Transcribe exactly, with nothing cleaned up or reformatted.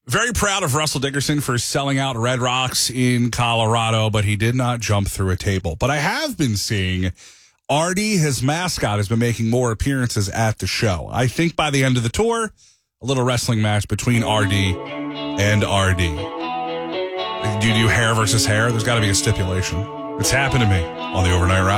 Very proud of Russell Dickerson for selling out Red Rocks in Colorado, but he did not jump through a table. But I have been seeing Artie, his mascot, has been making more appearances at the show. I think by the end of the tour, a little wrestling match between Artie and Artie. Do you do hair versus hair? There's got to be a stipulation. It's happened to me on the Overnight Ride.